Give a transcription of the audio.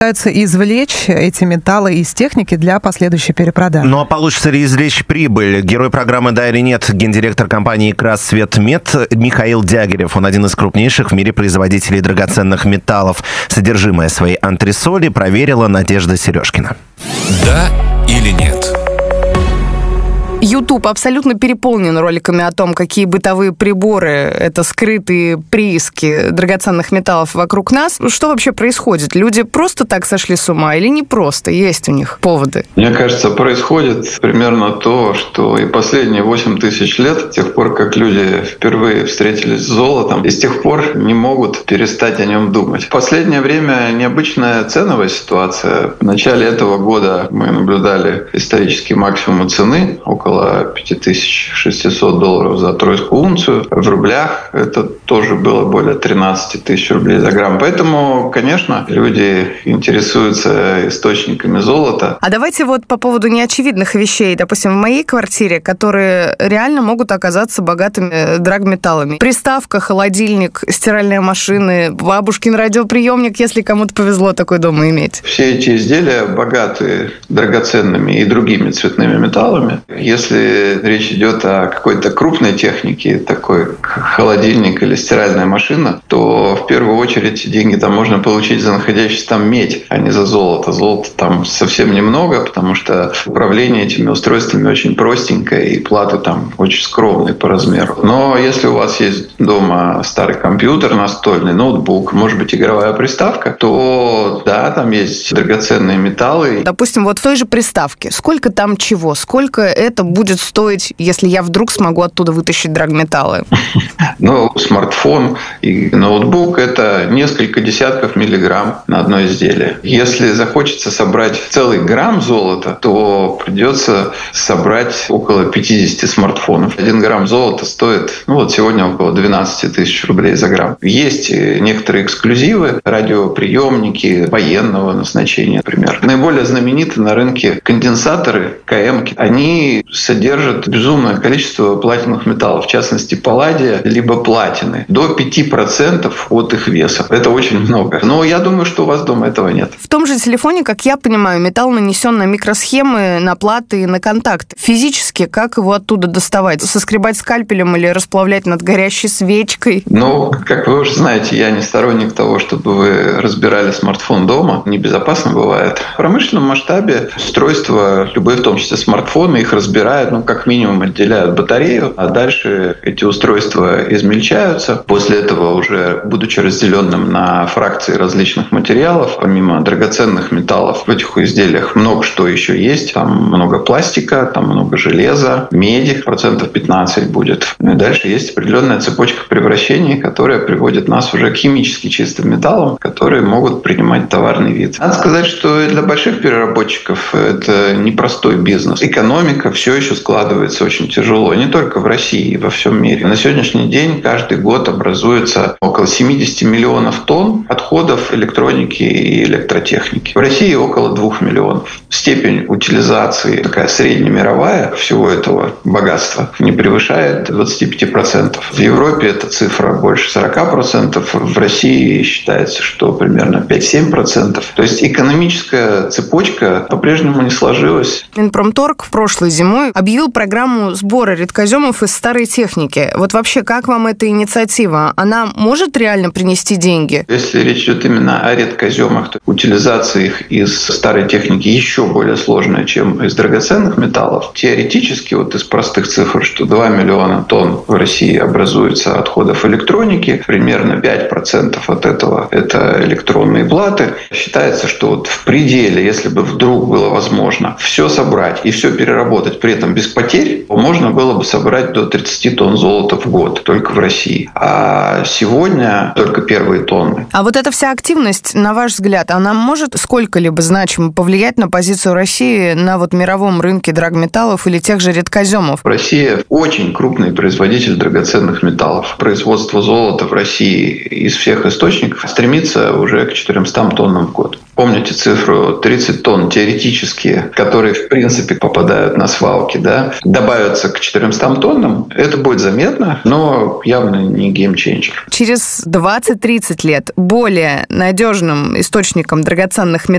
Пытаются извлечь эти металлы из техники для последующей перепродажи. Ну а получится ли извлечь прибыль? Герой программы «Да или нет», гендиректор компании «Красцветмет» Михаил Дягилев. Он один из крупнейших в мире производителей драгоценных металлов. Содержимое своей антресоли проверила Надежда Сережкина. Да или нет? YouTube абсолютно переполнен роликами о том, какие бытовые приборы — это скрытые прииски драгоценных металлов вокруг нас. Что вообще происходит? Люди просто так сошли с ума или не просто? Есть у них поводы? Мне кажется, происходит примерно то, что и последние 8 тысяч лет, с тех пор, как люди впервые встретились с золотом, и с тех пор не могут перестать о нем думать. В последнее время необычная ценовая ситуация. В начале этого года мы наблюдали исторический максимум цены, около $5600 за тройскую унцию. В рублях это тоже было более 13 тысяч рублей за грамм. Поэтому, конечно, люди интересуются источниками золота. А давайте вот по поводу неочевидных вещей. Допустим, в моей квартире, которые реально могут оказаться богатыми драгметаллами. Приставка, холодильник, стиральная машина, бабушкин радиоприемник, если кому-то повезло такой дома иметь. Все эти изделия богаты драгоценными и другими цветными металлами. Если речь идет о какой-то крупной технике, такой как холодильник или стиральная машина, то в первую очередь деньги там можно получить за находящуюся там медь, а не за золото. Золота там совсем немного, потому что управление этими устройствами очень простенькое, и платы там очень скромные по размеру. Но если у вас есть дома старый компьютер настольный, ноутбук, может быть, игровая приставка, то да, там есть драгоценные металлы. Допустим, вот в той же приставке. Сколько там чего? Сколько это будет стоить, если я вдруг смогу оттуда вытащить драгметаллы? Ну, смартфон и ноутбук – это несколько десятков миллиграмм на одно изделие. Если захочется собрать целый грамм золота, то придется собрать около 50 смартфонов. 1 грамм золота стоит, сегодня около 12 тысяч рублей за грамм. Есть некоторые эксклюзивы, радиоприемники военного назначения, например. Наиболее знаменитые на рынке конденсаторы, КМ-ки. Они содержат безумное количество платиновых металлов, в частности палладия, либо платины, до 5% от их веса. Это очень много. Но я думаю, что у вас дома этого нет. В том же телефоне, как я понимаю, металл нанесен на микросхемы, на платы и на контакты. Физически как его оттуда доставать? Соскребать скальпелем или расплавлять над горящей свечкой? Как вы уже знаете, я не сторонник того, чтобы вы разбирали смартфон дома. Небезопасно бывает. В промышленном масштабе устройства, любые, в том числе смартфоны, их разбирают, как минимум отделяют батарею, а дальше эти устройства измельчаются. После этого уже, будучи разделенным на фракции различных материалов, помимо драгоценных металлов, в этих изделиях много что еще есть. Там много пластика, там много железа, меди, 15% будет. И дальше есть определенная цепочка превращений, которая приводит нас уже к химически чистым металлам, которые могут принимать товарный вид. Надо сказать, что и для больших переработчиков это непростой бизнес. Экономика все еще складывается очень тяжело, не только в России, во всем мире. На сегодняшний день каждый год образуется около 70 миллионов тонн отходов электроники и электротехники. В России около 2 миллионов. Степень утилизации, такая среднемировая всего этого богатства, не превышает 25%. В Европе эта цифра больше 40%, в России считается, что примерно 5-7%. То есть экономическая цепочка по-прежнему не сложилась. Минпромторг прошлой зимой объявил программу сбора редкоземов из старой техники. Вот вообще, как вам эта инициатива? Она может реально принести деньги? Если речь идет именно о редкоземах, то утилизация их из старой техники еще более сложная, чем из драгоценных металлов. Теоретически, из простых цифр, что 2 миллиона тонн в России образуется отходов электроники, примерно 5% от этого – это электронные платы. Считается, что в пределе, если бы вдруг было возможно все собрать и все переработать, при этом без потерь, можно было бы собрать до 30 тонн золота в год только в России. А сегодня только первые тонны. А вот эта вся активность, на ваш взгляд, она может сколько-либо значимо повлиять на позицию России на мировом рынке драгметаллов или тех же редкоземов? Россия очень крупный производитель драгоценных металлов. Производство золота в России из всех источников стремится уже к 400 тоннам в год. Помните цифру 30 тонн теоретические, которые в принципе попадают на свалку? палки, да, добавятся к 400 тоннам, это будет заметно, но явно не геймчейнджер. Через 20-30 лет более надежным источником драгоценных металлов